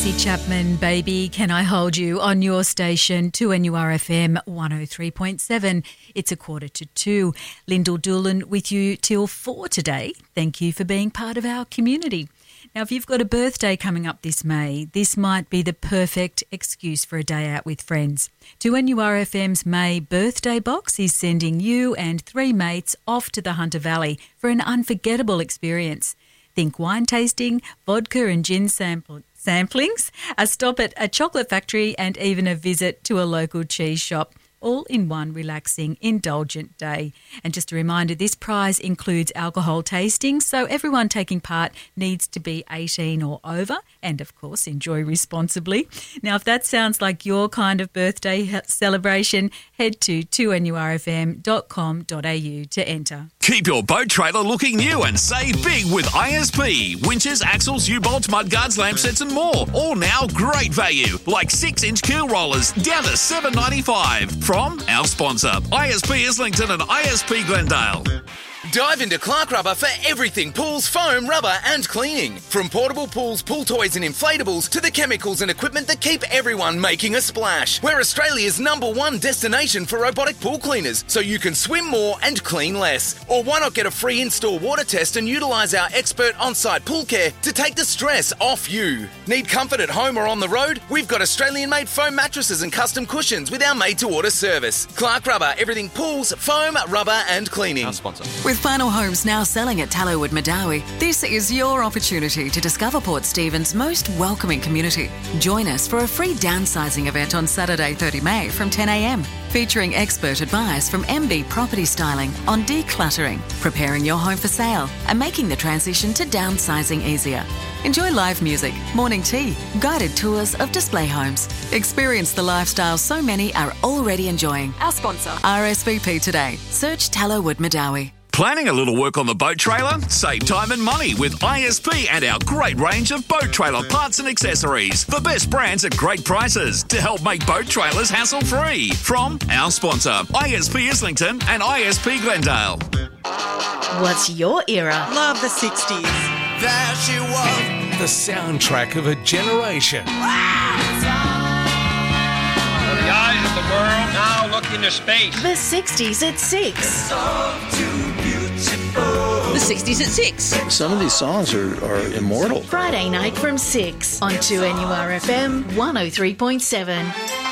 Tracy Chapman, Baby, Can I Hold You, on your station, 2NURFM 103.7. It's 1:45. Lyndall Doolan with you till 4 today. Thank you for being part of our community. Now, if you've got a birthday coming up this May, this might be the perfect excuse for a day out with friends. 2NURFM's May birthday box is sending you and 3 mates off to the Hunter Valley for an unforgettable experience. Think wine tasting, vodka and gin samplings, a stop at a chocolate factory and even a visit to a local cheese shop, all in one relaxing, indulgent day. And just a reminder, this prize includes alcohol tasting, so everyone taking part needs to be 18 or over and, of course, enjoy responsibly. Now, if that sounds like your kind of birthday celebration, head to 2NURFM.com.au to enter. Keep your boat trailer looking new and save big with ISP. Winches, axles, U-bolts, mudguards, lamp sets and more. All now great value, like 6-inch keel rollers down to $7.95. From our sponsor, ISP Islington and ISP Glendale. Dive into Clark Rubber for everything pools, foam, rubber and cleaning. From portable pools, pool toys and inflatables to the chemicals and equipment that keep everyone making a splash. We're Australia's #1 destination for robotic pool cleaners, so you can swim more and clean less. Or why not get a free in-store water test and utilise our expert on-site pool care to take the stress off you. Need comfort at home or on the road? We've got Australian-made foam mattresses and custom cushions with our made-to-order service. Clark Rubber, everything pools, foam, rubber and cleaning. Our sponsor. With final homes now selling at Tallowood Madawi, this is your opportunity to discover Port Stephens' most welcoming community. Join us for a free downsizing event on Saturday 30 May from 10 a.m, featuring expert advice from MB Property Styling on decluttering, preparing your home for sale and making the transition to downsizing easier. Enjoy live music, morning tea, guided tours of display homes. Experience the lifestyle so many are already enjoying. Our sponsor, RSVP today. Search Tallowood Madawi. Planning a little work on the boat trailer? Save time and money with ISP and our great range of boat trailer parts and accessories. The best brands at great prices to help make boat trailers hassle-free. From our sponsor, ISP Islington and ISP Glendale. What's your era? Love the 60s. There she was. The soundtrack of a generation. The eyes of the world now look into space. The 60s at 6. The 60s at 6. Some of these songs are immortal. Friday night from 6 on 2NURFM 103.7.